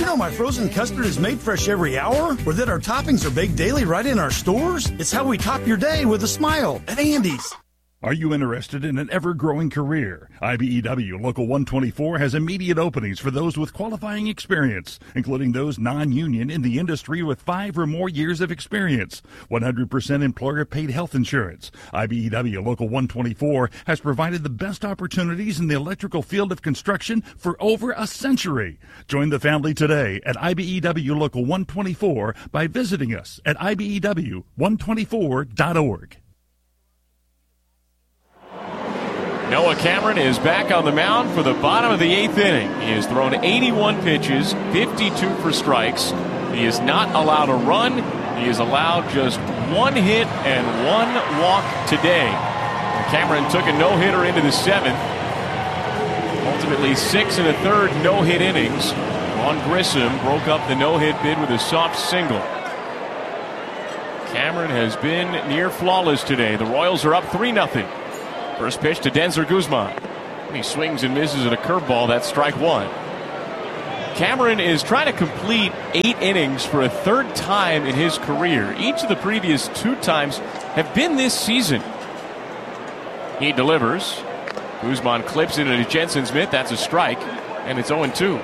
know my frozen custard is made fresh every hour? Or that our toppings are baked daily right in our stores? It's how we top your day with a smile at Andy's. Are you interested in an ever-growing career? IBEW Local 124 has immediate openings for those with qualifying experience, including those non-union in the industry with 5 or more years of experience. 100% employer-paid health insurance. IBEW Local 124 has provided the best opportunities in the electrical field of construction for over a century. Join the family today at IBEW Local 124 by visiting us at IBEW124.org. Noah Cameron is back on the mound for the bottom of the 8th inning. He has thrown 81 pitches, 52 for strikes. He is not allowed a run. He is allowed just 1 hit and 1 walk today. Cameron took a no-hitter into the 7th. Ultimately 6 1/3 no-hit innings. Vaughn Grissom broke up the no-hit bid with a soft single. Cameron has been near flawless today. The Royals are up 3-0. First pitch to Denzer Guzman. He swings and misses at a curveball. That's strike 1. Cameron is trying to complete 8 innings for a 3rd time in his career. Each of the previous 2 times have been this season. He delivers. Guzman clips it into Jensen's mitt. That's a strike. And it's 0-2.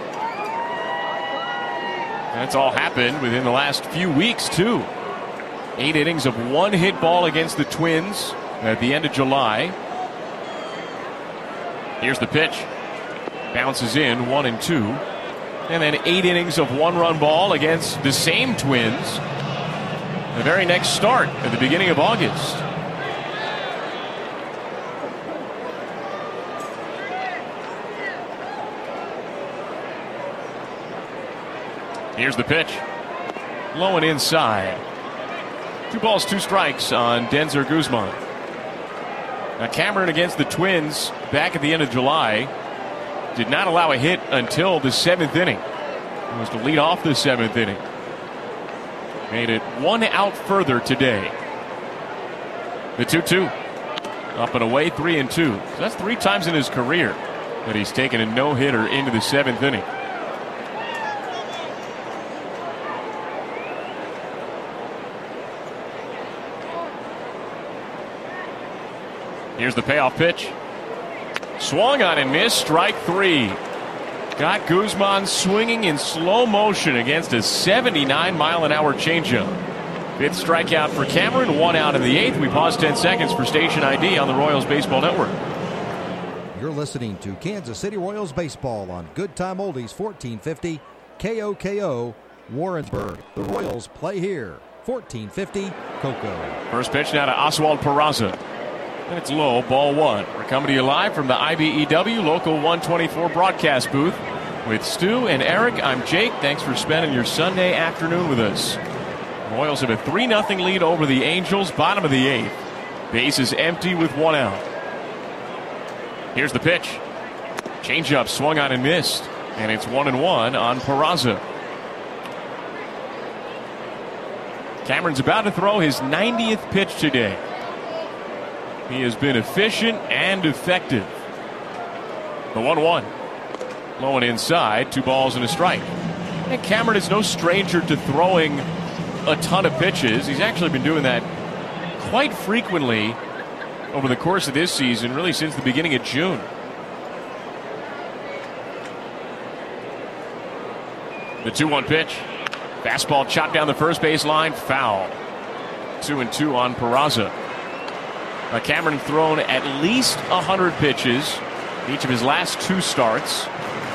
That's all happened within the last few weeks, too. 8 innings of 1 hit ball against the Twins at the end of July. Here's the pitch. Bounces in 1-2. And then 8 innings of 1-run ball against the same Twins. The very next start at the beginning of August. Here's the pitch. Low and inside. 2 balls, 2 strikes on Denzer Guzman. Now Cameron against the Twins back at the end of July did not allow a hit until the 7th inning. It was to lead off the 7th inning. Made it 1 out further today. The 2-2. Up and away, 3-2. So that's 3 times in his career that he's taken a no-hitter into the 7th inning. Here's the payoff pitch. Swung on and missed. Strike 3. Got Guzman swinging in slow motion against a 79-mile-an-hour changeup. 5th strikeout for Cameron. 1 out in the 8th. We pause 10 seconds for station ID on the Royals Baseball Network. You're listening to Kansas City Royals Baseball on Good Time Oldies 1450 KOKO Warrensburg. The Royals play here. 1450 KOKO. First pitch now to Oswald Peraza. And it's low, ball 1. We're coming to you live from the IBEW Local 124 broadcast booth with Stu and Eric. I'm Jake. Thanks for spending your Sunday afternoon with us. The Royals have a 3-0 lead over the Angels, bottom of the 8th. Base is empty with 1 out. Here's the pitch. Changeup swung on and missed. And it's 1-1 on Peraza. Cameron's about to throw his 90th pitch today. He has been efficient and effective. The 1-1. Low and inside. 2 balls and a strike. And Cameron is no stranger to throwing a ton of pitches. He's actually been doing that quite frequently over the course of this season, really since the beginning of June. The 2-1 pitch. Fastball chopped down the first base line. Foul. 2-2 on Peraza. Cameron thrown at least 100 pitches each of his last 2 starts.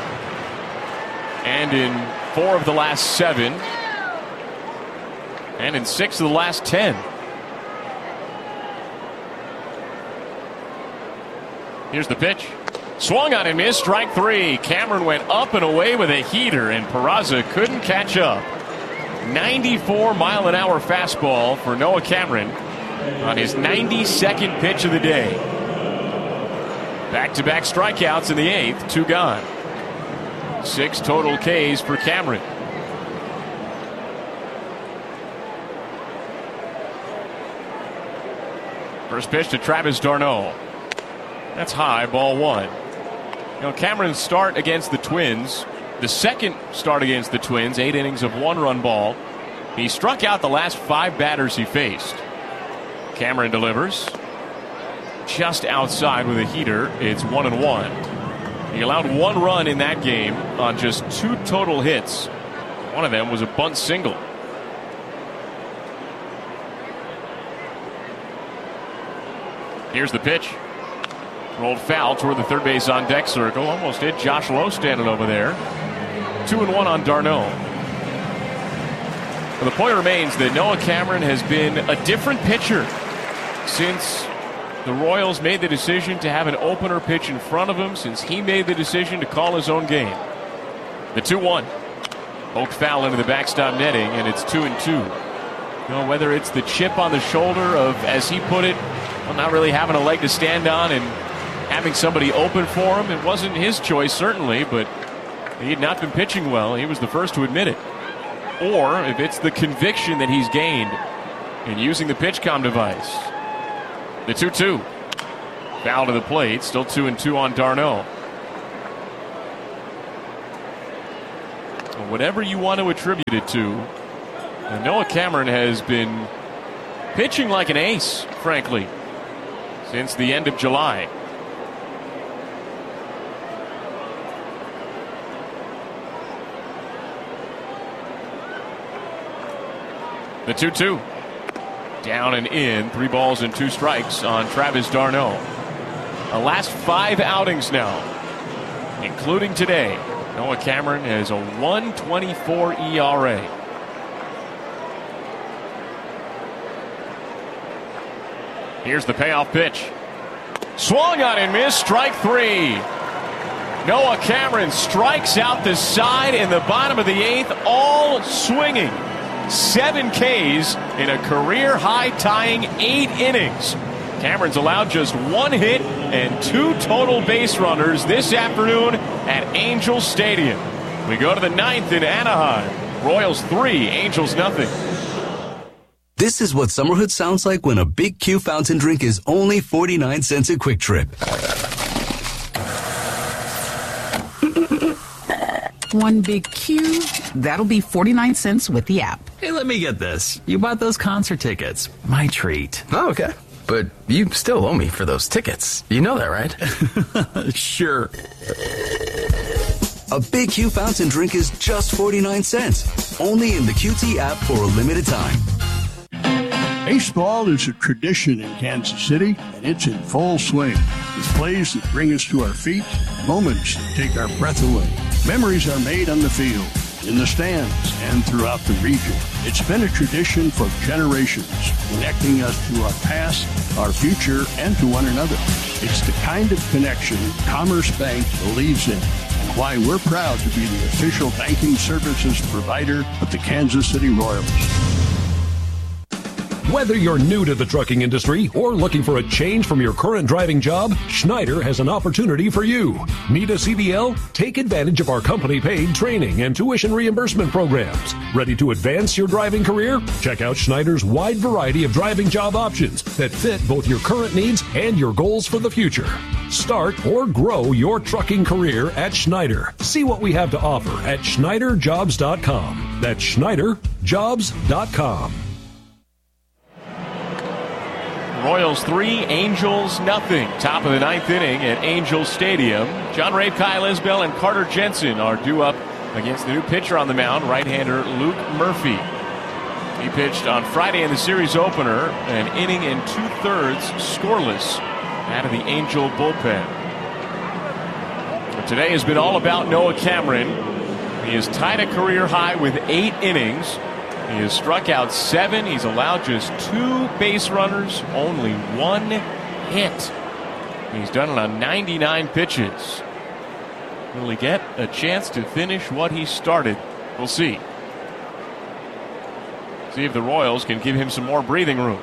And in 4 of the last 7. And in 6 of the last 10. Here's the pitch. Swung on and missed. Strike 3. Cameron went up and away with a heater, and Peraza couldn't catch up. 94-mile-an-hour fastball for Noah Cameron on his 92nd pitch of the day. Back-to-back strikeouts in the 8th, 2 gone. 6 total Ks for Cameron. First pitch to Travis d'Arnaud. That's high, ball 1. Cameron's start against the Twins the second start against the Twins, 8 innings of 1-run ball. He struck out the last 5 batters he faced. Cameron delivers. Just outside with a heater. It's 1-1. He allowed 1 run in that game on just 2 total hits. One of them was a bunt single. Here's the pitch. Rolled foul toward the third base on deck circle. Almost hit Josh Lowe standing over there. 2-1 on d'Arnaud. Well, the point remains that Noah Cameron has been a different pitcher since the Royals made the decision to have an opener pitch in front of him, since he made the decision to call his own game. The 2-1. Poked foul into the backstop netting, and it's 2-2. You know, whether it's the chip on the shoulder of, as he put it, well, not really having a leg to stand on and having somebody open for him. It wasn't his choice, certainly, but he had not been pitching well. He was the first to admit it. Or if it's the conviction that he's gained in using the PitchCom device. The 2-2. Foul to the plate. Still 2-2 on d'Arnaud. Whatever you want to attribute it to, Noah Cameron has been pitching like an ace, frankly, since the end of July. The 2-2. Down and in. 3 balls and 2 strikes on Travis d'Arnaud. The last 5 outings now, including today, Noah Cameron has a 1.24 ERA. Here's the payoff pitch. Swung on and missed. Strike 3. Noah Cameron strikes out the side in the bottom of the 8th, all swinging. 7 Ks in a career-high tying 8 innings. Cameron's allowed just 1 hit and 2 total base runners this afternoon at Angels Stadium. We go to the 9th in Anaheim. Royals 3, Angels nothing. This is what summerhood sounds like when a Big Q fountain drink is only 49 cents at Quick Trip. One Big Q, that'll be 49 cents with the app. Hey, let me get this. You bought those concert tickets. My treat. Oh, okay. But you still owe me for those tickets. You know that, right? Sure. A Big Q fountain drink is just 49 cents. Only in the QT app for a limited time. Baseball is a tradition in Kansas City, and it's in full swing. With plays that bring us to our feet, moments that take our breath away. Memories are made on the field, in the stands, and throughout the region. It's been a tradition for generations, connecting us to our past, our future, and to one another. It's the kind of connection Commerce Bank believes in, and why we're proud to be the official banking services provider of the Kansas City Royals. Whether you're new to the trucking industry or looking for a change from your current driving job, Schneider has an opportunity for you. Need a CDL? Take advantage of our company-paid training and tuition reimbursement programs. Ready to advance your driving career? Check out Schneider's wide variety of driving job options that fit both your current needs and your goals for the future. Start or grow your trucking career at Schneider. See what we have to offer at SchneiderJobs.com. That's SchneiderJobs.com. Royals 3, Angels nothing. Top of the 9th inning at Angels Stadium. John Ray, Kyle Isbell, and Carter Jensen are due up against the new pitcher on the mound, right-hander Luke Murphy. He pitched on Friday in the series opener, an inning and 2/3 scoreless out of the Angel bullpen. But today has been all about Noah Cameron. He has tied a career high with 8 innings. He has struck out 7. He's allowed just 2 base runners, only 1 hit. He's done it on 99 pitches. Will he get a chance to finish what he started? We'll see. See if the Royals can give him some more breathing room.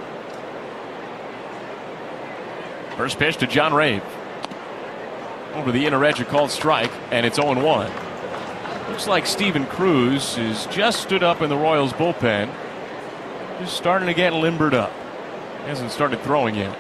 First pitch to John Rave. Over the inner edge, a called strike, and it's 0-1. Looks like Steven Cruz has just stood up in the Royals bullpen. Just starting to get limbered up. Hasn't started throwing yet.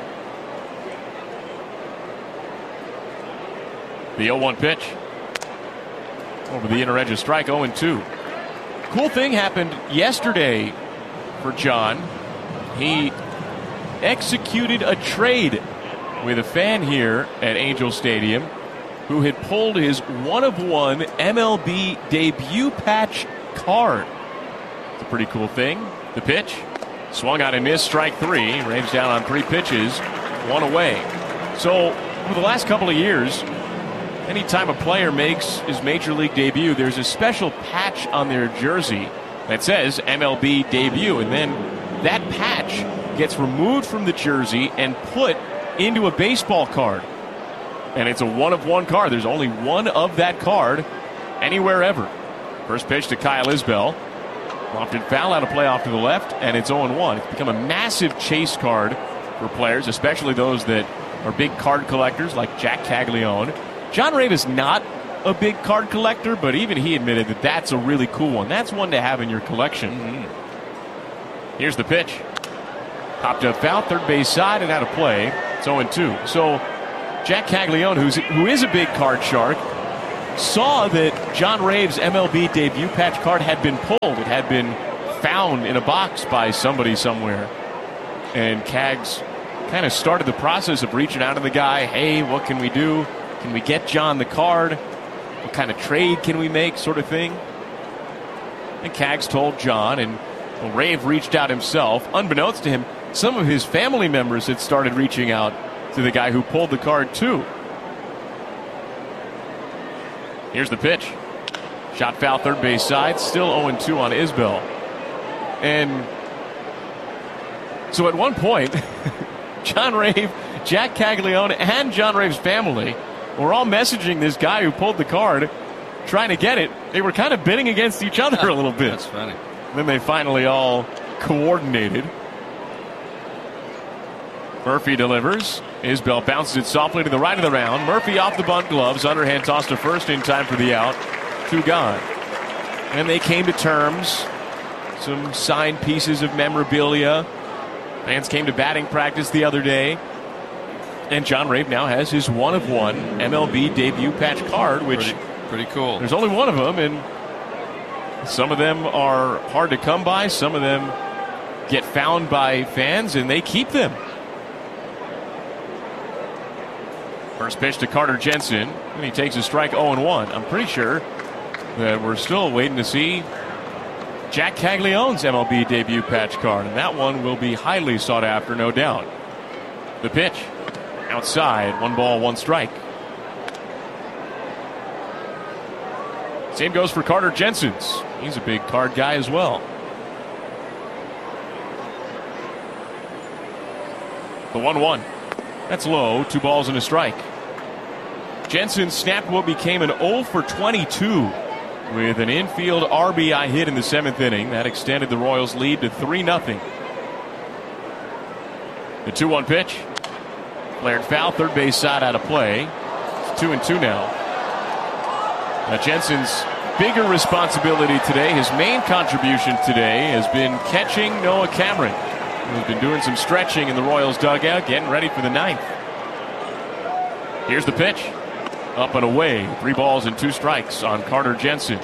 The 0-1 pitch. over the inner edge of strike, 0-2. Cool thing happened yesterday for John. He executed a trade with a fan here at Angel Stadium who had pulled his one-of-one MLB debut patch card. It's a pretty cool thing. The pitch, swung on and missed, strike 3. Raves down on 3 pitches, 1 away. So, over the last couple of years, anytime a player makes his major league debut, there's a special patch on their jersey that says MLB debut, and then that patch gets removed from the jersey and put into a baseball card. And it's a one-of-one card. There's only one of that card anywhere ever. First pitch to Kyle Isbell. Lofted foul out of play off to the left, and it's 0-1. It's become a massive chase card for players, especially those that are big card collectors like Jack Caglione. John Rave is not a big card collector, but even he admitted that that's a really cool one. That's one to have in your collection. Here's the pitch. Popped up foul, third base side, and out of play. It's 0-2. So Jack Caglione, who is a big card shark, saw that John Rave's MLB debut patch card had been pulled. It had been found in a box by somebody somewhere. And Cags kind of started the process of reaching out to the guy. Hey, what can we do? Can we get John the card? What kind of trade can we make, sort of thing? And Cags told John, and Rave reached out himself. Unbeknownst to him, some of his family members had started reaching out to the guy who pulled the card too. Here's the pitch. Shot foul, third base side. Still 0-2 on Isbell. And so at one point, John Rave, Jack Caglione, and John Rave's family were all messaging this guy who pulled the card, trying to get it. They were kind of bidding against each other a little bit. That's funny. Then they finally all coordinated. Murphy delivers. Isbell bounces it softly to the right of the round. Murphy off the bunt gloves. Underhand toss to first in time for the out. 2 gone. And they came to terms. Some signed pieces of memorabilia. Fans came to batting practice the other day. And John Rave now has his one-of-one MLB debut patch card, which pretty cool. There's only one of them, and some of them are hard to come by. Some of them get found by fans, and they keep them. First pitch to Carter Jensen, and he takes a strike 0-1. I'm pretty sure that we're still waiting to see Jack Caglione's MLB debut patch card, and that one will be highly sought after, no doubt. The pitch, outside, 1 ball, 1 strike. Same goes for Carter Jensen's. He's a big card guy as well. The 1-1. That's low. 2 balls and a strike. Jensen snapped what became an 0 for 22 with an infield RBI hit in the 7th inning. That extended the Royals' lead to 3-0. The 2-1 pitch. Flared foul, third base side out of play. It's 2-2 now. Jensen's bigger responsibility today, his main contribution today, has been catching Noah Cameron, who's been doing some stretching in the Royals dugout, getting ready for the 9th. Here's the pitch. Up and away. 3 balls and 2 strikes on Carter Jensen.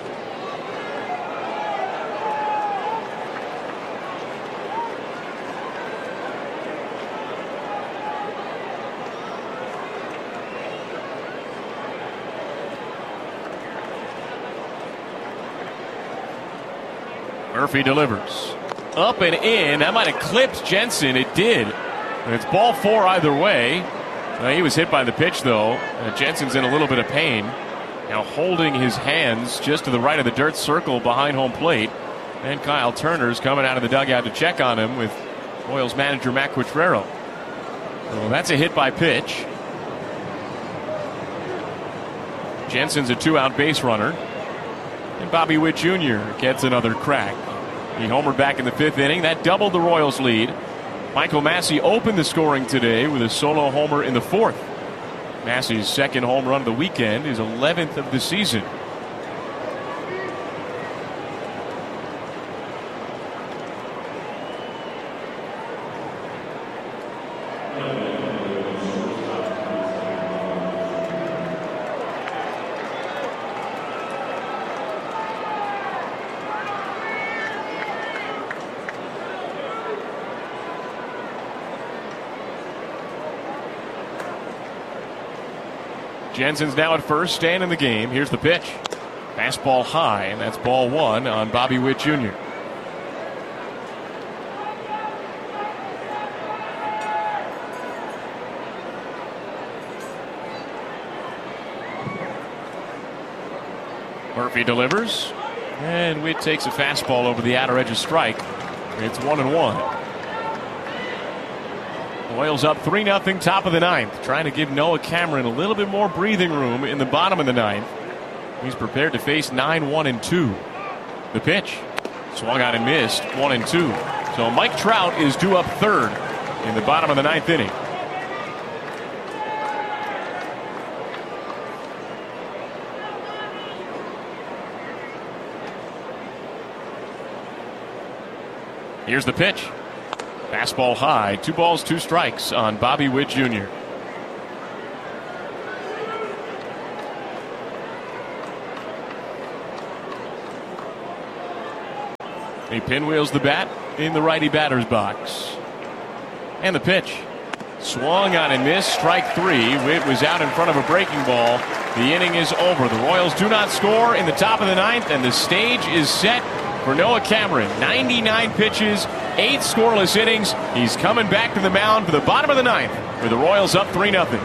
Murphy delivers. Up and in. That might have clipped Jensen. It did. And it's ball 4 either way. He was hit by the pitch, though. Jensen's in a little bit of pain. Now holding his hands just to the right of the dirt circle behind home plate. And Kyle Turner's coming out of the dugout to check on him with Royals manager Matt Quattrero. So that's a hit by pitch. Jensen's a 2-out base runner. And Bobby Witt Jr. gets another crack. He homered back in the 5th inning. That doubled the Royals' lead. Michael Massey opened the scoring today with a solo homer in the 4th. Massey's 2nd home run of the weekend, his 11th of the season. Jensen's now at first, staying in the game. Here's the pitch. Fastball high, and that's ball one on Bobby Witt Jr. Murphy delivers, and Witt takes a fastball over the outer edge of strike. It's 1-1. Royals up 3-0, top of the ninth. Trying to give Noah Cameron a little bit more breathing room in the bottom of the ninth. He's prepared to face 9-1-2. The pitch. Swung out and missed. 1-2. So Mike Trout is due up third in the bottom of the ninth inning. Here's the pitch. Fastball high. 2 balls, 2 strikes on Bobby Witt Jr. He pinwheels the bat in the righty batter's box. And the pitch. Swung on and missed. Strike 3. Witt was out in front of a breaking ball. The inning is over. The Royals do not score in the top of the ninth, and the stage is set for Noah Cameron. 99 pitches, 8 scoreless innings. He's coming back to the mound for the bottom of the ninth with the Royals up 3-0.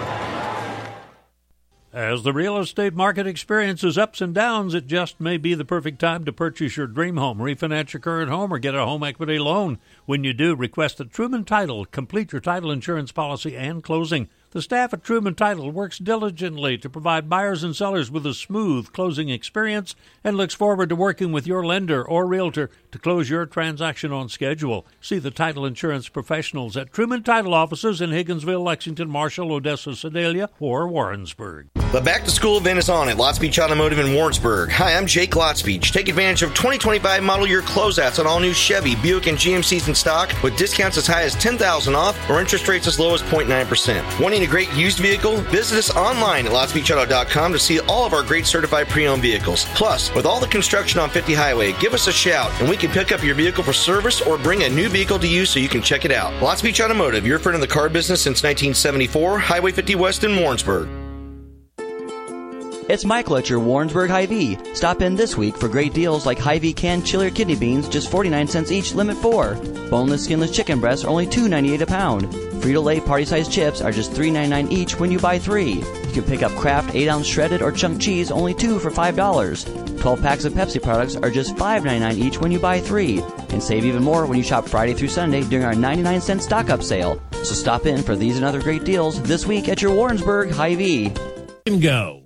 As the real estate market experiences ups and downs, it just may be the perfect time to purchase your dream home, refinance your current home, or get a home equity loan. When you do, request at Truman Title. Complete your title insurance policy and closing. The staff at Truman Title works diligently to provide buyers and sellers with a smooth closing experience and looks forward to working with your lender or realtor to close your transaction on schedule. See the title insurance professionals at Truman Title offices in Higginsville, Lexington, Marshall, Odessa, Sedalia, or Warrensburg. The back-to-school event is on at Lots Beach Automotive in Warrensburg. Hi, I'm Jake Lots Beach. Take advantage of 2025 model year closeouts on all new Chevy, Buick, and GMCs in stock with discounts as high as $10,000 off or interest rates as low as 0.9%. Wanting a great used vehicle? Visit us online at lotsbeachauto.com to see all of our great certified pre-owned vehicles. Plus, with all the construction on 50 Highway, give us a shout and we can pick up your vehicle for service or bring a new vehicle to you so you can check it out. Lots Beach Automotive, your friend in the car business since 1974, Highway 50 West in Warrensburg. It's Michael at your Warrensburg Hy-Vee. Stop in this week for great deals like Hy-Vee canned chili or kidney beans, just 49 cents each, limit 4. Boneless, skinless chicken breasts are only $2.98 a pound. Frito-Lay party-sized chips are just $3.99 each when you buy 3. You can pick up Kraft 8-ounce shredded or chunk cheese, only 2 for $5. 12 packs of Pepsi products are just $5.99 each when you buy 3. And save even more when you shop Friday through Sunday during our 99-cent stock-up sale. So stop in for these and other great deals this week at your Warrensburg Hy-Vee. Go.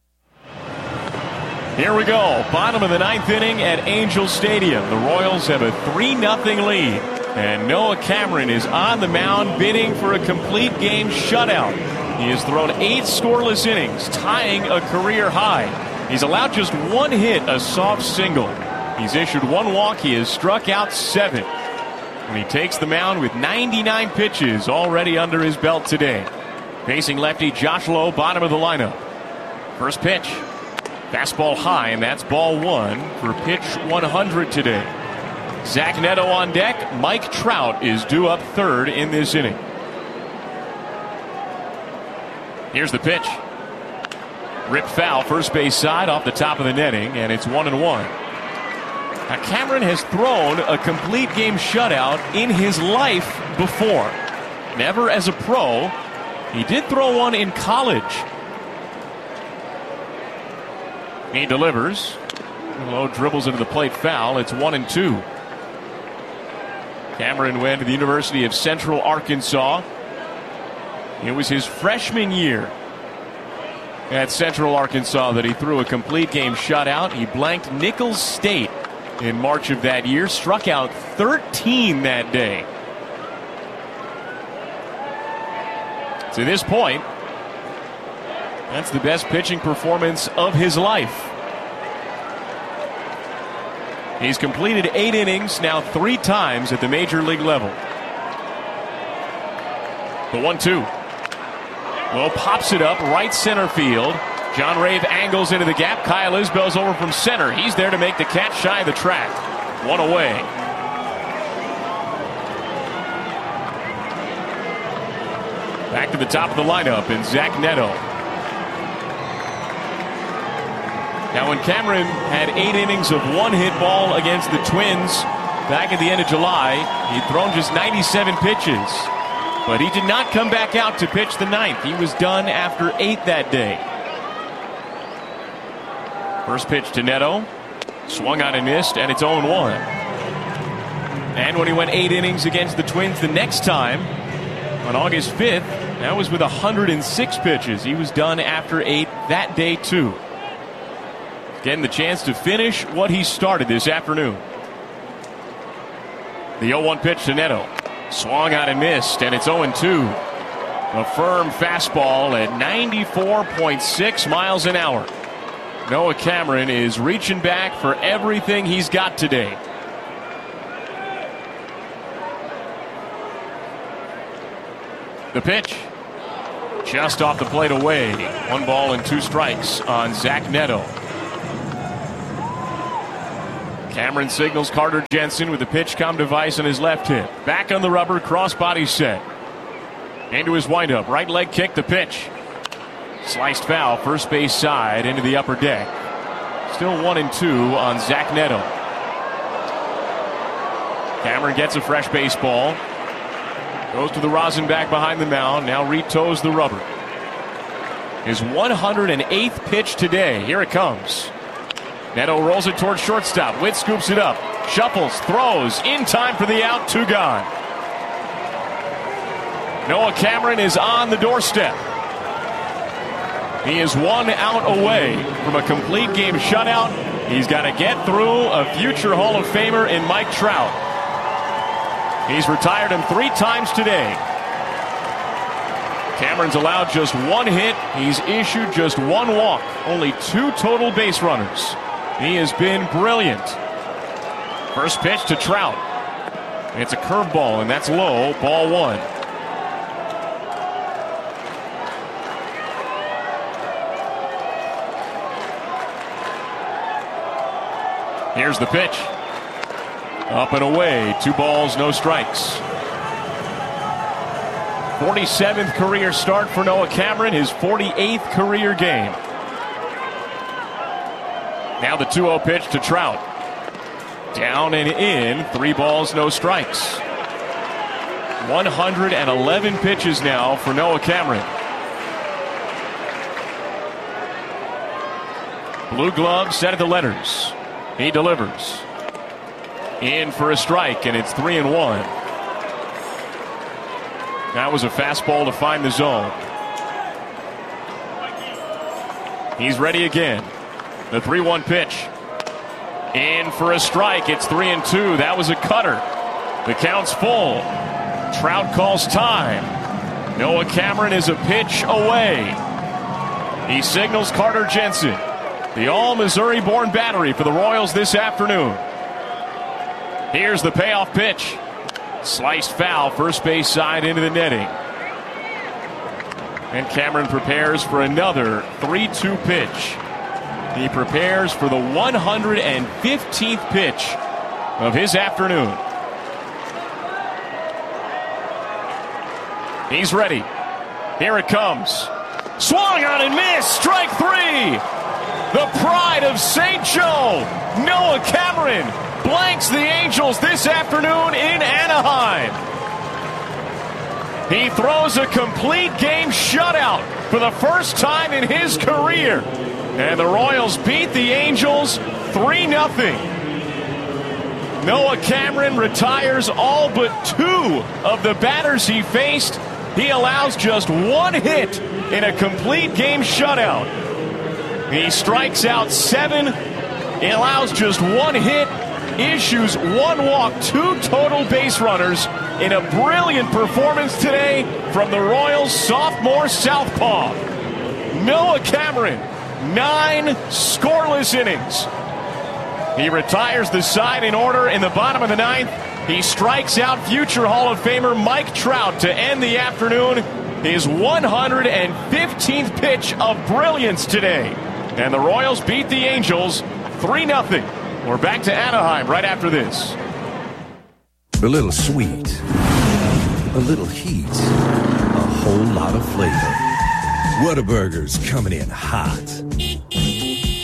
Here we go. Bottom of the ninth inning at Angel Stadium. The Royals have a 3-0 lead. And Noah Cameron is on the mound bidding for a complete game shutout. He has thrown 8 scoreless innings, tying a career high. He's allowed just 1 hit, a soft single. He's issued 1 walk. He has struck out 7. And he takes the mound with 99 pitches already under his belt today. Facing lefty Josh Lowe, bottom of the lineup. First pitch. Fastball high, and that's ball 1 for pitch 100 today. Zach Neto on deck. Mike Trout is due up third in this inning. Here's the pitch. Ripped foul, first base side off the top of the netting, and it's 1-1. Now, Cameron has thrown a complete game shutout in his life before. Never as a pro. He did throw one in college. He delivers. Lowe dribbles into the plate foul. It's 1-2. Cameron went to the University of Central Arkansas. It was his freshman year at Central Arkansas that he threw a complete game shutout. He blanked Nicholls State in March of that year. Struck out 13 that day. To this point, that's the best pitching performance of his life. He's completed 8 innings now 3 times at the major league level. The 1-2. Lowe pops it up right center field. John Rave angles into the gap. Kyle Isbell's over from center. He's there to make the catch shy of the track. 1 away. Back to the top of the lineup, and Zach Neto. Now, when Cameron had 8 innings of one-hit ball against the Twins back at the end of July, he'd thrown just 97 pitches. But he did not come back out to pitch the 9th. He was done after 8 that day. First pitch to Neto. Swung on and missed, and it's 0-1. And when he went 8 innings against the Twins the next time, on August 5th, that was with 106 pitches. He was done after 8 that day, too. Getting the chance to finish what he started this afternoon. The 0-1 pitch to Neto. Swung on and missed, and it's 0-2. A firm fastball at 94.6 miles an hour. Noah Cameron is reaching back for everything he's got today. The pitch. Just off the plate away. 1 ball and 2 strikes on Zach Neto. Cameron signals Carter Jensen with the PitchCom device on his left hip. Back on the rubber, crossbody set. Into his windup, right leg kick, the pitch. Sliced foul, first base side, into the upper deck. Still 1-2 on Zach Neto. Cameron gets a fresh baseball. Goes to the rosin back behind the mound. Now retoes the rubber. His 108th pitch today. Here it comes. Neto rolls it towards shortstop. Witt scoops it up. Shuffles, throws, in time for the out, 2 gone. Noah Cameron is on the doorstep. He is 1 out away from a complete game shutout. He's got to get through a future Hall of Famer in Mike Trout. He's retired him 3 times today. Cameron's allowed just 1 hit. He's issued just 1 walk. Only 2 total base runners. He has been brilliant. First pitch to Trout. It's a curveball, and that's low. Ball 1. Here's the pitch. Up and away. 2 balls, no strikes. 47th career start for Noah Cameron. His 48th career game. Now the 2-0 pitch to Trout. Down and in. 3 balls, no strikes. 111 pitches now for Noah Cameron. Blue glove set at the letters. He delivers. In for a strike, and it's 3-1. That was a fastball to find the zone. He's ready again. The 3-1 pitch. In for a strike. It's 3-2. That was a cutter. The count's full. Trout calls time. Noah Cameron is a pitch away. He signals Carter Jensen. The all-Missouri-born battery for the Royals this afternoon. Here's the payoff pitch. Sliced foul, first base side into the netting. And Cameron prepares for another 3-2 pitch. He prepares for the 115th pitch of his afternoon. He's ready. Here it comes. Swung on and missed. Strike 3. The pride of St. Joe, Noah Cameron, blanks the Angels this afternoon in Anaheim. He throws a complete game shutout for the first time in his career. And the Royals beat the Angels 3-0. Noah Cameron retires all but 2 of the batters he faced. He allows just 1 hit in a complete game shutout. He strikes out 7. He allows just 1 hit, issues 1 walk, 2 total base runners in a brilliant performance today from the Royals sophomore southpaw. Noah Cameron, 9 scoreless innings. He retires the side in order in the bottom of the 9th. He strikes out future Hall of Famer Mike Trout to end the afternoon. His 115th pitch of brilliance today. And the Royals beat the Angels 3-0. We're back to Anaheim right after this. A little sweet, a little heat, a whole lot of flavor. Whataburger's coming in hot.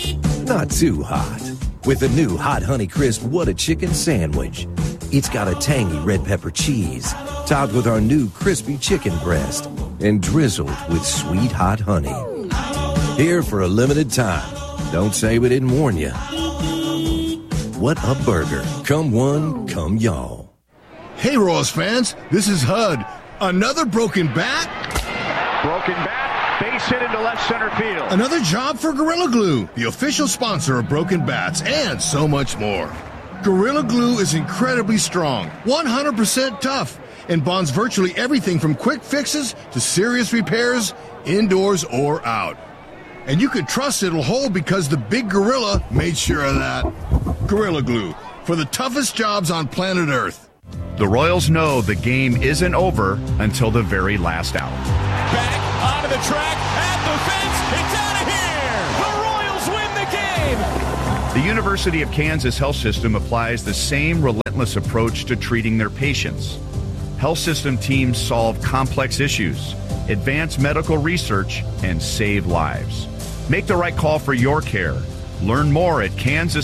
not too hot. With the new Hot Honey Crisp What a Chicken sandwich. It's got a tangy red pepper cheese, topped with our new crispy chicken breast, and drizzled with sweet hot honey. Here for a limited time. Don't say we didn't warn you. What a burger. Come one, come y'all. Hey, Royals fans, this is HUD. Another broken bat? Broken bat, base hit into left center field. Another job for Gorilla Glue, the official sponsor of Broken Bats, and so much more. Gorilla Glue is incredibly strong, 100% tough, and bonds virtually everything from quick fixes to serious repairs, indoors or out. And you can trust it'll hold because the big gorilla made sure of that. Gorilla Glue, for the toughest jobs on planet Earth. The Royals know the game isn't over until the very last out. Back onto the track, at the fence, it's out of here! The Royals win the game! The University of Kansas Health System applies the same relentless approach to treating their patients. Health system teams solve complex issues, advance medical research, and save lives. Make the right call for your care. Learn more at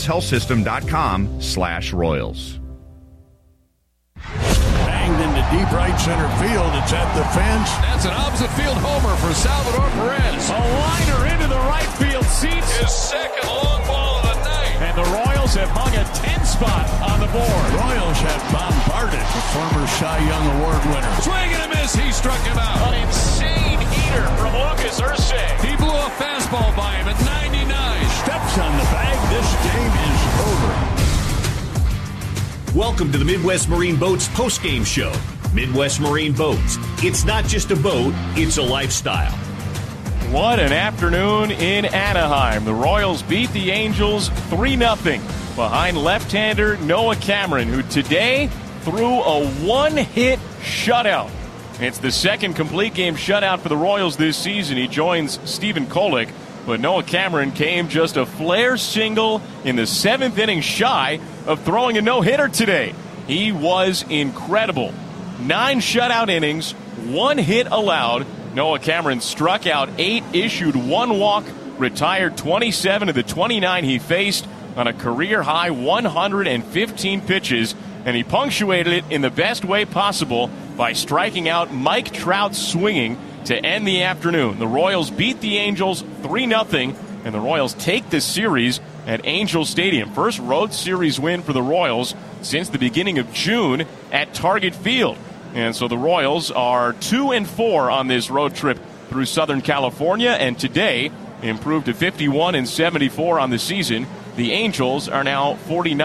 kansashealthsystem.com/Royals. Banged into deep right center field. It's at the fence. That's an opposite field homer for Salvador Perez. A liner into the right field seats. His second long ball of the night. And the Royals have hung a 10 spot on the board. Royals have bombarded the former Cy Young Award winner. Swing and a miss. He struck him out. An insane heater from Lucas Ursay. He blew a fastball by him at 99. Steps on the bag. This game is over. Welcome to the Midwest Marine Boats postgame show. Midwest Marine Boats. It's not just a boat, it's a lifestyle. What an afternoon in Anaheim. The Royals beat the Angels 3-0 behind left-hander Noah Cameron, who today threw a one-hit shutout. It's the second complete game shutout for the Royals this season. He joins Stephen Kolek, but Noah Cameron came just a flare single in the 7th inning shy of throwing a no-hitter today. He was incredible. 9 shutout innings, 1 hit allowed. Noah Cameron struck out 8, issued 1 walk, retired 27 of the 29 he faced on a career-high 115 pitches, and he punctuated it in the best way possible by striking out Mike Trout swinging to end the afternoon. The Royals beat the Angels 3-0, and the Royals take the series at Angel Stadium. First road series win for the Royals since the beginning of June at Target Field. And so the Royals are 2-4 on this road trip through Southern California, and today improved to 51-74 on the season. The Angels are now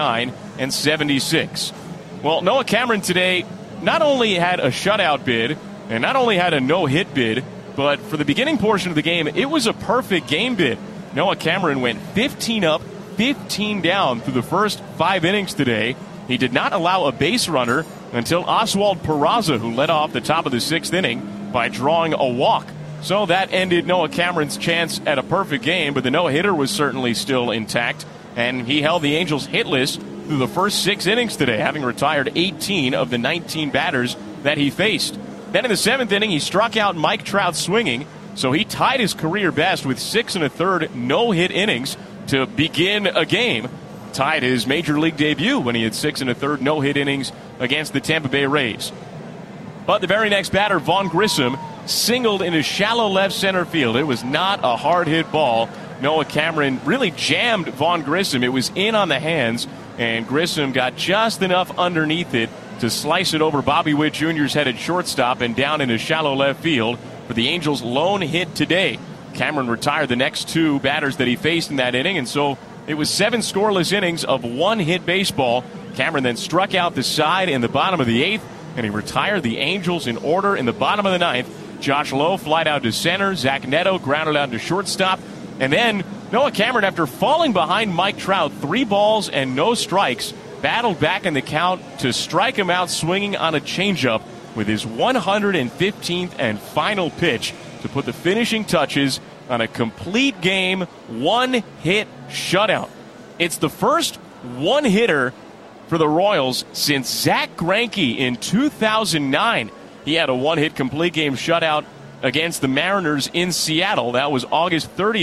49-76. Well, Noah Cameron today not only had a shutout bid and not only had a no-hit bid, but for the beginning portion of the game, it was a perfect game bid. Noah Cameron went 15 up, 15 down through the first 5 innings today. He did not allow a base runner until Oswald Peraza, who led off the top of the 6th inning by drawing a walk. So that ended Noah Cameron's chance at a perfect game, but the no-hitter was certainly still intact, and he held the Angels hitless through the first 6 innings today, having retired 18 of the 19 batters that he faced. Then in the 7th inning, he struck out Mike Trout swinging, so he tied his career best with 6 1/3 no-hit innings to begin a game. Tied his major league debut when he had 6 1/3 no-hit innings against the Tampa Bay Rays. But the very next batter, Vaughn Grissom, singled into shallow left center field. It was not a hard hit ball. Noah Cameron really jammed Vaughn Grissom. It was in on the hands, and Grissom got just enough underneath it to slice it over Bobby Witt Jr.'s headed shortstop and down into shallow left field for the Angels' lone hit today. Cameron retired the next 2 batters that he faced in that inning, and so it was 7 scoreless innings of 1-hit baseball. Cameron then struck out the side in the bottom of the 8th, and he retired the Angels in order in the bottom of the 9th. Josh Lowe flied out to center. Zach Neto grounded out to shortstop. And then Noah Cameron, after falling behind Mike Trout 3 balls and no strikes, battled back in the count to strike him out swinging on a changeup with his 115th and final pitch to put the finishing touches on a complete game 1-hit shutout. It's the first 1-hitter for the Royals since Zach Greinke in 2009. He had a 1-hit complete game shutout against the Mariners in Seattle. That was August 30th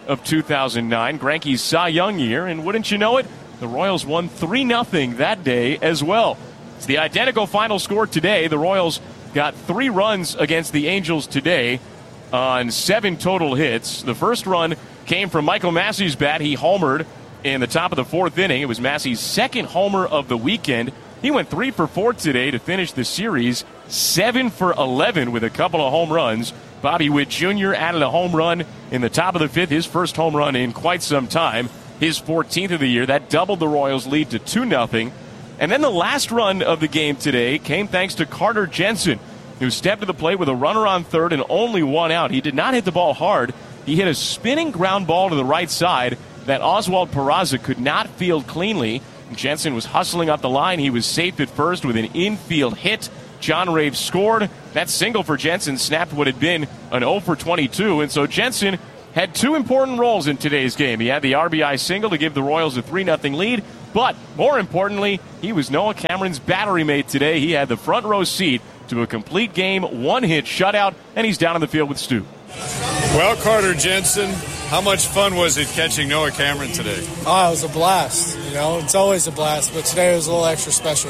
of 2009, Greinke's Cy Young year, and wouldn't you know it, the Royals won 3-0 that day as well. It's the identical final score today. The Royals got 3 runs against the Angels today on 7 total hits. The first run came from Michael Massey's bat. He homered in the top of the 4th inning. It was Massey's second homer of the weekend. He went 3 for 4 today to finish the series, 7 for 11 with a couple of home runs. Bobby Witt Jr. added a home run in the top of the 5th, his first home run in quite some time, his 14th of the year. That doubled the Royals' lead to 2-0. And then the last run of the game today came thanks to Carter Jensen, who stepped to the plate with a runner on third and only 1 out. He did not hit the ball hard. He hit a spinning ground ball to the right side that Oswald Peraza could not field cleanly. Jensen was hustling up the line. He was safe at first with an infield hit. John Rave scored. That single for Jensen snapped what had been an 0 for 22. And so Jensen had 2 important roles in today's game. He had the RBI single to give the Royals a 3-0 lead. But more importantly, he was Noah Cameron's battery mate today. He had the front row seat to a complete game, 1-hit shutout, and he's down in the field with Stu. Well, Carter Jensen, how much fun was it catching Noah Cameron today? Oh, it was a blast. You know, it's always a blast, but today was a little extra special.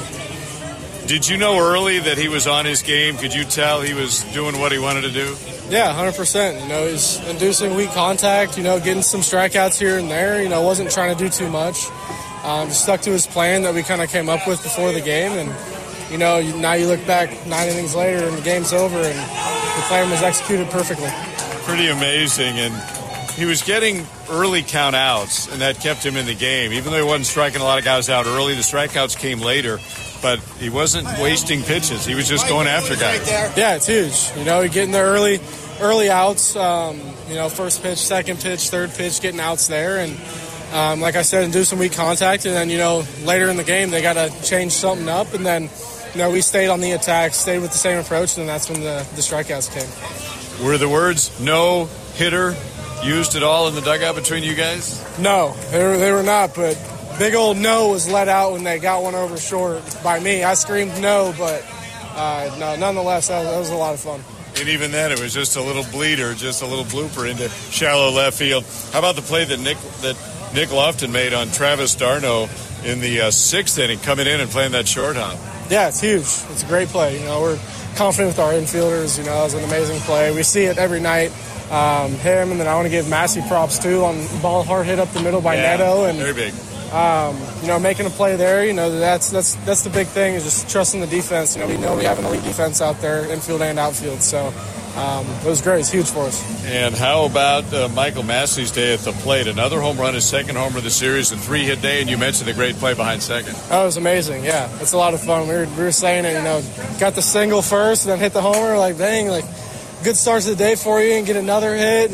Did you know early that he was on his game? Could you tell he was doing what he wanted to do? Yeah, 100%. You know, he's inducing weak contact, you know, getting some strikeouts here and there. You know, wasn't trying to do too much. Just stuck to his plan that we kind of came up with before the game. And, you know, now you look back 9 innings later and the game's over and the plan was executed perfectly. Pretty amazing. And he was getting early count outs, and that kept him in the game. Even though he wasn't striking a lot of guys out early, the strikeouts came later. But he wasn't wasting pitches. He was just going after guys. Yeah, it's huge. You know, getting there early outs, you know, first pitch, second pitch, third pitch, getting outs there. And like I said, do some weak contact. And then, you know, later in the game, they got to change something up. And then, you know, we stayed on the attack, stayed with the same approach, and that's when the strikeouts came. Were the words no hitter used at all in the dugout between you guys? No, they were not, but big old no was let out when they got one over short by me. I screamed no, but no, nonetheless, that was a lot of fun. And even then, it was just a little bleeder, just a little blooper into shallow left field. How about the play that Nick Lofton made on Travis d'Arnaud in the 6th inning, coming in and playing that short hop? Yeah, it's huge. It's a great play. You know, we're confident with our infielders. You know, it was an amazing play. We see it every night. Him, and then I want to give Massey props too on ball hard hit up the middle by Neto, and very big. You know, making a play there. You know, that's the big thing, is just trusting the defense. You know we have an elite defense out there, infield and outfield. So it was great. It's huge for us. And how about Michael Massey's day at the plate? Another home run, his second homer of the series, a 3-hit day, and you mentioned the great play behind second. That was amazing. Yeah, it's a lot of fun. We were saying it. You know, got the single first, and then hit the homer. Like, dang, like, good start to the day for you, and get another hit.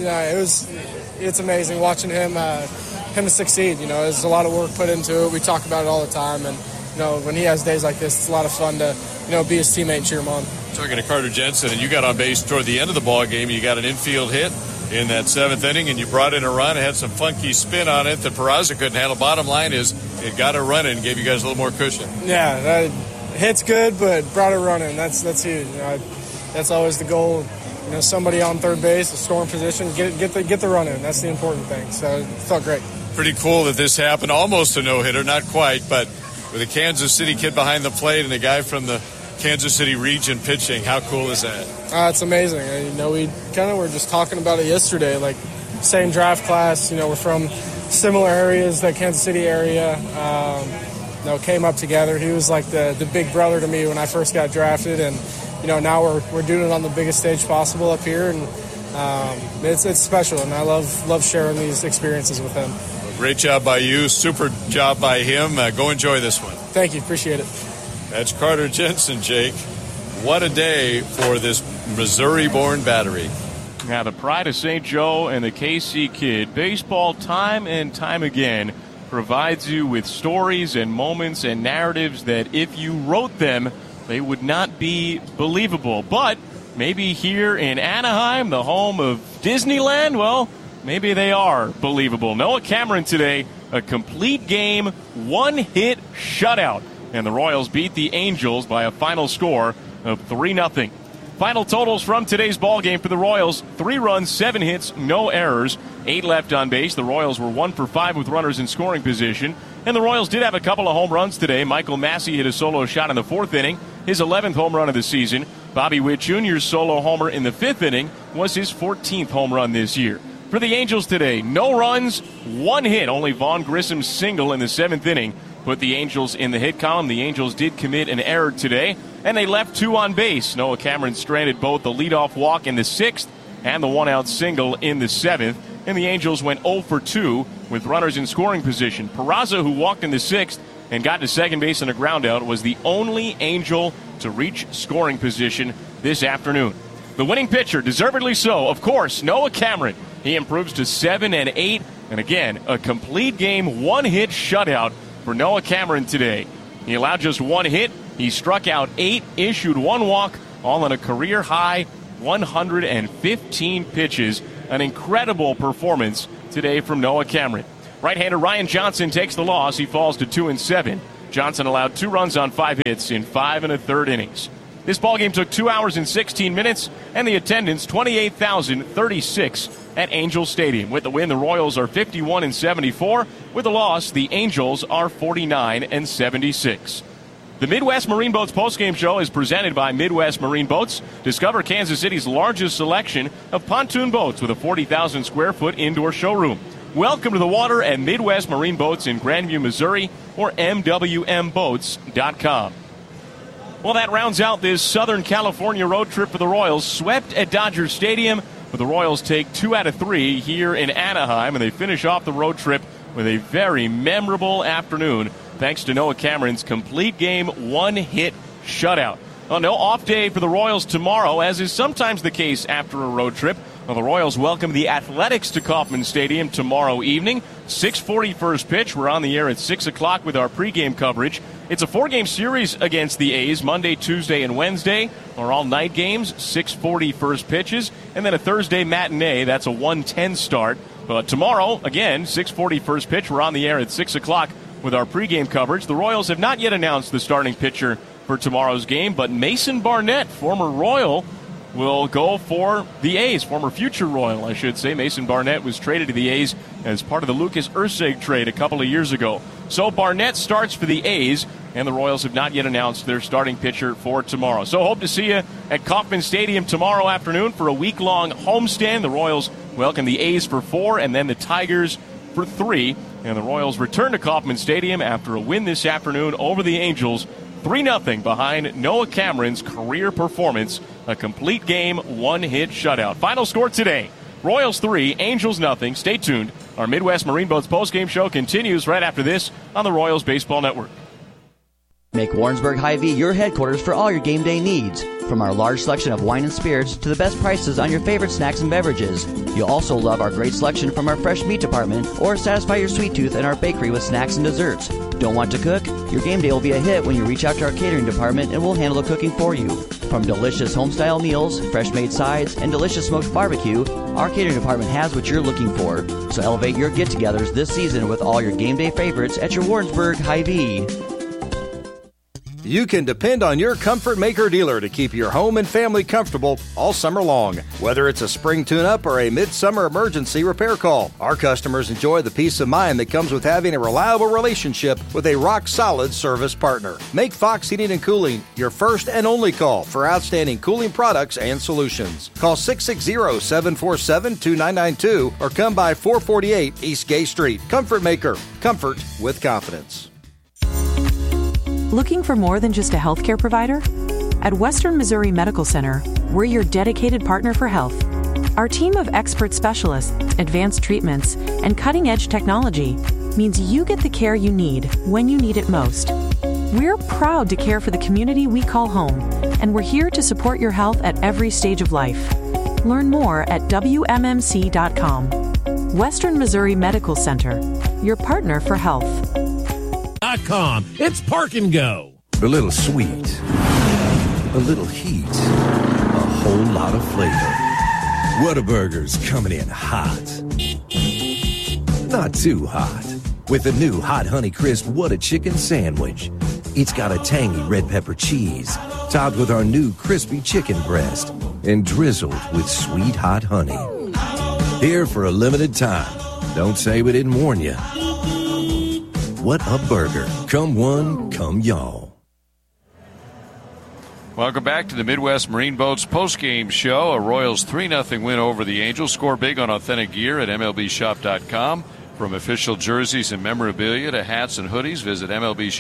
It's amazing watching him to succeed. You know, there's a lot of work put into it. We talk about it all the time, and you know, when he has days like this, it's a lot of fun to, you know, be his teammate and cheer him on. Talking to Carter Jensen, and you got on base toward the end of the ball game. You got an infield hit in that 7th inning, and you brought in a run. It had some funky spin on it that Peraza couldn't handle. Bottom line is, it got a run in and gave you guys a little more cushion. Yeah, that hit's good, but brought a run in. That's huge. You know, that's always the goal. You know, somebody on third base, a scoring position, get the run in. That's the important thing. So it felt great. Pretty cool that this happened. Almost a no-hitter, not quite, but with a Kansas City kid behind the plate and a guy from the Kansas City region pitching. How cool is that? It's amazing. You know, we kind of were just talking about it yesterday. Like, same draft class. You know, we're from similar areas, that Kansas City area. You know, came up together. He was like the big brother to me when I first got drafted, and you know, now we're doing it on the biggest stage possible up here, and it's special, and I love sharing these experiences with him. Great job by you. Super job by him. Go enjoy this one. Thank you. Appreciate it. That's Carter Jensen, Jake. What a day for this Missouri-born battery. Now, the pride of St. Joe and the KC Kid. Baseball, time and time again, provides you with stories and moments and narratives that if you wrote them, they would not be believable. But maybe here in Anaheim, the home of Disneyland, well, maybe they are believable. Noah Cameron today, a complete game, 1-hit shutout. And the Royals beat the Angels by a final score of 3-0. Final totals from today's ball game for the Royals: 3 runs, 7 hits, no errors, 8 left on base. The Royals were 1 for 5 with runners in scoring position. And the Royals did have a couple of home runs today. Michael Massey hit a solo shot in the 4th inning, his 11th home run of the season. Bobby Witt Jr.'s solo homer in the 5th inning was his 14th home run this year. For the Angels today, no runs, 1 hit. Only Vaughn Grissom's single in the 7th inning put the Angels in the hit column. The Angels did commit an error today, and they left 2 on base. Noah Cameron stranded both the leadoff walk in the 6th and the 1-out single in the 7th. And the Angels went 0 for 2 with runners in scoring position. Peraza, who walked in the 6th and got to second base on a groundout, was the only Angel to reach scoring position this afternoon. The winning pitcher, deservedly so, of course, Noah Cameron. He improves to 7-8, and again, a complete game 1-hit shutout for Noah Cameron today. He allowed just 1 hit. He struck out 8, issued 1 walk, all on a career-high 115 pitches. An incredible performance today from Noah Cameron. Right-hander Ryan Johnson takes the loss. He falls to 2-7. Johnson allowed 2 runs on 5 hits in 5 1/3 innings. This ballgame took 2 hours and 16 minutes, and the attendance 28,036 at Angel Stadium. With the win, the Royals are 51-74. With the loss, the Angels are 49-76. The Midwest Marine Boats postgame show is presented by Midwest Marine Boats. Discover Kansas City's largest selection of pontoon boats with a 40,000 square foot indoor showroom. Welcome to the water at Midwest Marine Boats in Grandview, Missouri, or MWMBoats.com. Well, that rounds out this Southern California road trip for the Royals. Swept at Dodger Stadium, but the Royals take 2 out of 3 here in Anaheim, and they finish off the road trip with a very memorable afternoon, thanks to Noah Cameron's complete game 1-hit shutout. Well, no off day for the Royals tomorrow, as is sometimes the case after a road trip. Well, the Royals welcome the Athletics to Kauffman Stadium tomorrow evening. 6:40 first pitch. We're on the air at 6 o'clock with our pregame coverage. It's a 4-game series against the A's. Monday, Tuesday, and Wednesday are all night games. 6:40 first pitches. And then a Thursday matinee. That's a 1:10 start. But tomorrow, again, 6:40 first pitch. We're on the air at 6 o'clock with our pregame coverage. The Royals have not yet announced the starting pitcher for tomorrow's game, but Mason Barnett, former Royal, will go for the A's. Former future Royal, I should say. Mason Barnett was traded to the A's as part of the Lucas Erceg trade a couple of years ago. So Barnett starts for the A's, and the Royals have not yet announced their starting pitcher for tomorrow. So hope to see you at Kauffman Stadium tomorrow afternoon for a week-long homestand. The Royals welcome the A's for 4 and then the Tigers for 3. And the Royals return to Kauffman Stadium after a win this afternoon over the Angels, 3-0 behind Noah Cameron's career performance. A complete game, 1-hit shutout. Final score today, Royals 3, Angels 0. Stay tuned. Our Midwest Marine Boats postgame show continues right after this on the Royals Baseball Network. Make Warrensburg Hy-Vee your headquarters for all your game day needs. From our large selection of wine and spirits to the best prices on your favorite snacks and beverages. You'll also love our great selection from our fresh meat department, or satisfy your sweet tooth in our bakery with snacks and desserts. Don't want to cook? Your game day will be a hit when you reach out to our catering department and we'll handle the cooking for you. From delicious home-style meals, fresh-made sides, and delicious smoked barbecue, our catering department has what you're looking for. So elevate your get-togethers this season with all your game day favorites at your Warrensburg Hy-Vee. You can depend on your Comfort Maker dealer to keep your home and family comfortable all summer long. Whether it's a spring tune-up or a midsummer emergency repair call, our customers enjoy the peace of mind that comes with having a reliable relationship with a rock-solid service partner. Make Fox Heating and Cooling your first and only call for outstanding cooling products and solutions. Call 660-747-2992 or come by 448 East Gay Street. Comfort Maker. Comfort with confidence. Looking for more than just a healthcare provider? At Western Missouri Medical Center, we're your dedicated partner for health. Our team of expert specialists, advanced treatments, and cutting-edge technology means you get the care you need when you need it most. We're proud to care for the community we call home, and we're here to support your health at every stage of life. Learn more at WMMC.com. Western Missouri Medical Center, your partner for health. It's Park and Go. A little sweet, a little heat, a whole lot of flavor. Whataburger's coming in hot. Not too hot. With the new Hot Honey Crisp What a Chicken Sandwich. It's got a tangy red pepper cheese, topped with our new crispy chicken breast, and drizzled with sweet hot honey. Here for a limited time. Don't say we didn't warn you. What a burger. Come one, come y'all. Welcome back to the Midwest Marine Boats postgame show. A Royals 3-0 win over the Angels. Score big on authentic gear at MLBshop.com. From official jerseys and memorabilia to hats and hoodies, visit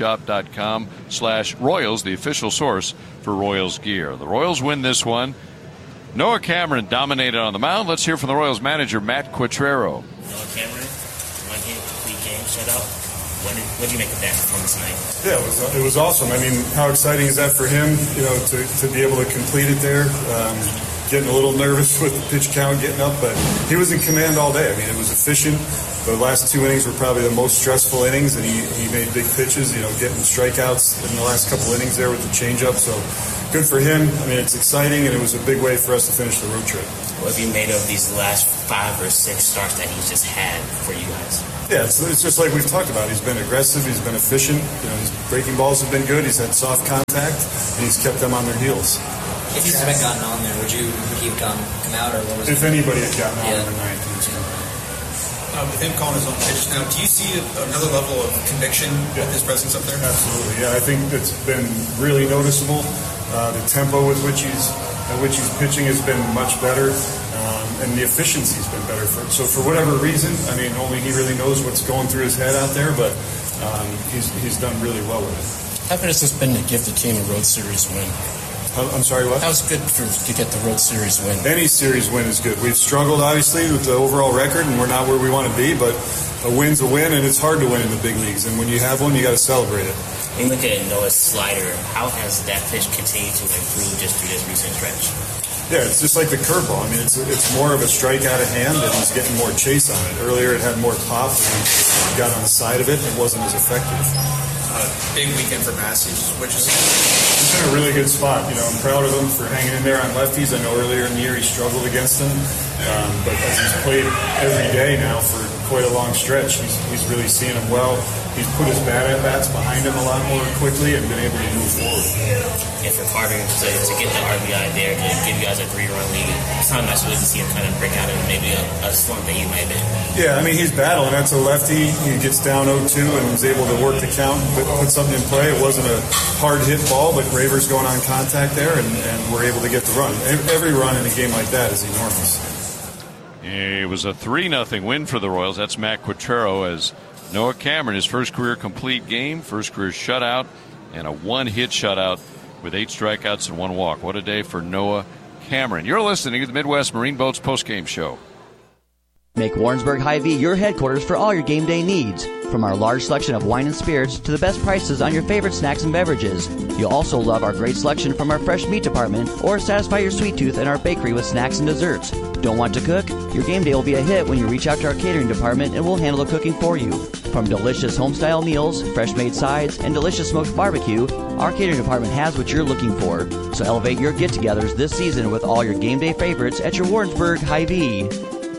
MLBshop.com/Royals, the official source for Royals gear. The Royals win this one. Noah Cameron dominated on the mound. Let's hear from the Royals manager, Matt Quatraro. Noah Cameron, one hit, complete game, shutout. What did you make of that performance tonight? Yeah, it was awesome. I mean, how exciting is that for him, to be able to complete it there? Getting a little nervous with the pitch count getting up, but he was in command all day. I mean, it was efficient. The last 2 innings were probably the most stressful innings, and he made big pitches, getting strikeouts in the last couple innings there with the changeup. So good for him. I mean, it's exciting, and it was a big way for us to finish the road trip. What have you made of these last 5 or 6 starts that he's just had for you guys? Yeah, it's just like we've talked about. He's been aggressive. He's been efficient. His breaking balls have been good. He's had soft contact, and he's kept them on their heels. If he's been gotten on there, would he have come out, or what was If anybody had gotten on the ninth, he was coming. With him calling his own pitches now, do you see another level of conviction with his presence up there? Absolutely, yeah. I think it's been really noticeable. The tempo with which he's pitching has been much better, and the efficiency's been better. So for whatever reason, I mean, only he really knows what's going through his head out there, but he's done really well with it. How good has this been to give the team a road series win? I'm sorry, what? How's it good to get the road series win? Any series win is good. We've struggled, obviously, with the overall record, and we're not where we want to be, but a win's a win, and it's hard to win in the big leagues. And when you have one, you got to celebrate it. When you look at Noah's slider, how has that pitch continued to improve just through this recent stretch? Yeah, it's just like the curveball. I mean, it's more of a strike out of hand, and he's getting more chase on it. Earlier, it had more pop, and he got on the side of it, and it wasn't as effective. Big weekend for Massey. He's in a really good spot. I'm proud of him for hanging in there on lefties. I know earlier in the year he struggled against them, but as he's played every day now for quite a long stretch, he's really seeing them well. He's put his bats behind him a lot more quickly and been able to move forward. And for Carter to get the RBI there, to give you guys a 3-run lead, it's not nice to see him kind of break out of maybe a slump that he might have been. Yeah, I mean, he's battling. That's a lefty. He gets down 0-2 and was able to work the count, but put something in play. It wasn't a hard hit ball, but Raver's going on contact there, and we're able to get the run. Every run in a game like that is enormous. It was a 3-0 win for the Royals. That's Matt Quatraro as Noah Cameron, his first career complete game, first career shutout, and a 1-hit shutout with 8 strikeouts and 1 walk. What a day for Noah Cameron. You're listening to the Midwest Marine Boats postgame show. Make Warrensburg Hy-Vee your headquarters for all your game day needs. From our large selection of wine and spirits to the best prices on your favorite snacks and beverages. You'll also love our great selection from our fresh meat department or satisfy your sweet tooth in our bakery with snacks and desserts. Don't want to cook? Your game day will be a hit when you reach out to our catering department and we'll handle the cooking for you. From delicious home-style meals, fresh-made sides, and delicious smoked barbecue, our catering department has what you're looking for. So elevate your get-togethers this season with all your game day favorites at your Warrensburg Hy-Vee.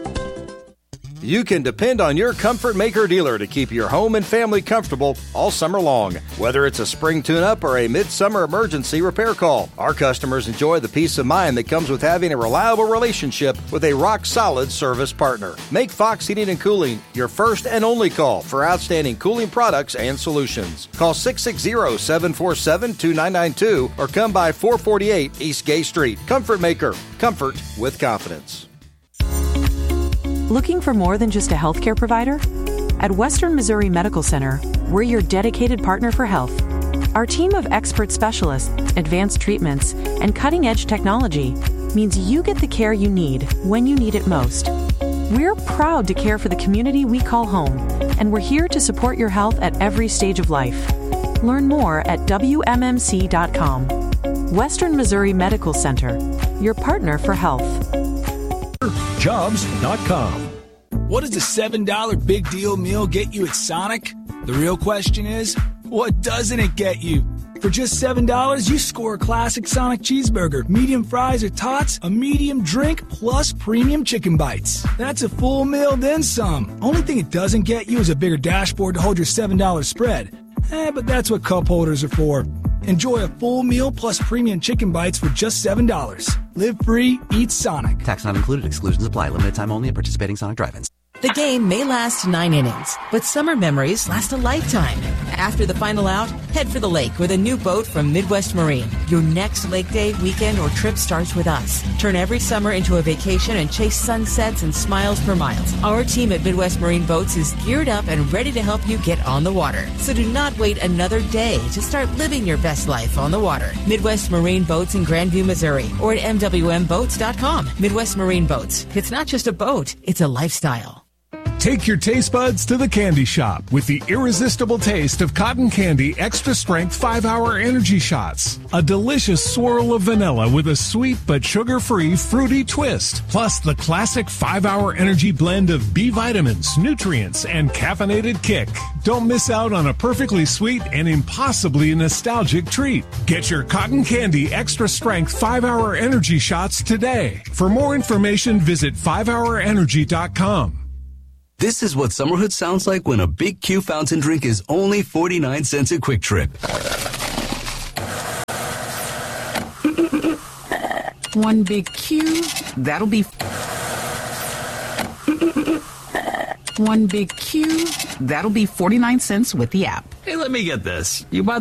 You can depend on your Comfort Maker dealer to keep your home and family comfortable all summer long. Whether it's a spring tune-up or a midsummer emergency repair call, our customers enjoy the peace of mind that comes with having a reliable relationship with a rock-solid service partner. Make Fox Heating and Cooling your first and only call for outstanding cooling products and solutions. Call 660-747-2992 or come by 448 East Gay Street. Comfort Maker. Comfort with confidence. Looking for more than just a healthcare provider? At Western Missouri Medical Center, we're your dedicated partner for health. Our team of expert specialists, advanced treatments, and cutting-edge technology means you get the care you need when you need it most. We're proud to care for the community we call home, and we're here to support your health at every stage of life. Learn more at WMMC.com. Western Missouri Medical Center, your partner for health. Jobs.com. What does the $7 big deal meal get you at Sonic? The real question is, what doesn't it get you? For just $7, you score a classic Sonic cheeseburger, medium fries or tots, a medium drink, plus premium chicken bites. That's a full meal, then some. Only thing it doesn't get you is a bigger dashboard to hold your $7 spread. But that's what cup holders are for. Enjoy a full meal plus premium chicken bites for just $7. Live free, eat Sonic. Tax not included. Exclusions apply. Limited time only at participating Sonic drive-ins. The game may last 9 innings, but summer memories last a lifetime. After the final out, head for the lake with a new boat from Midwest Marine. Your next lake day, weekend, or trip starts with us. Turn every summer into a vacation and chase sunsets and smiles per miles. Our team at Midwest Marine Boats is geared up and ready to help you get on the water. So do not wait another day to start living your best life on the water. Midwest Marine Boats in Grandview, Missouri, or at MWMBoats.com. Midwest Marine Boats. It's not just a boat, it's a lifestyle. Take your taste buds to the candy shop with the irresistible taste of Cotton Candy Extra Strength 5-Hour Energy Shots. A delicious swirl of vanilla with a sweet but sugar-free fruity twist. Plus the classic 5-Hour Energy blend of B vitamins, nutrients, and caffeinated kick. Don't miss out on a perfectly sweet and impossibly nostalgic treat. Get your Cotton Candy Extra Strength 5-Hour Energy Shots today. For more information, visit 5hourenergy.com. This is what Summerhood sounds like when a Big Q fountain drink is only 49 cents at Quick Trip. One Big Q, that'll be... One Big Q, that'll be 49 cents with the app. Hey, let me get this. You buy